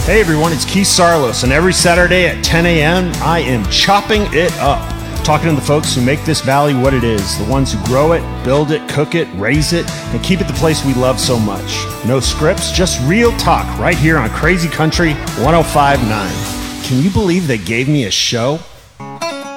Hey everyone, it's Keith Sarlos, and every Saturday at 10 a.m. I am chopping it up, talking to the folks who make this valley what it is, the ones who grow it, build it, cook it, raise it, and keep it the place we love so much. No scripts, just real talk right here on Crazy Country 105.9. Can you believe they gave me a show?